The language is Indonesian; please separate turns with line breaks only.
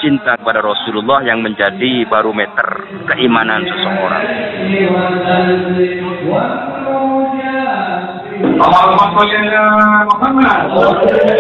cinta kepada Rasulullah yang menjadi barometer keimanan seseorang.
Allahumma sholli ala Muhammad.